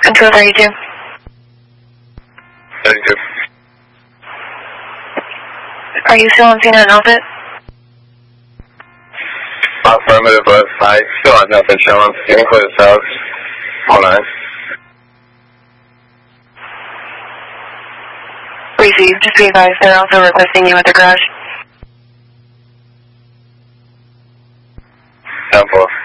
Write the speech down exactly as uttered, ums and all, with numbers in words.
Control thirty-two. thirty-two. Are you still on scene at Alphabet? Affirmative, but I still have nothing showing. You can clear this house. Hold on. Received. Just be advised, they're also requesting you at the garage. ten four.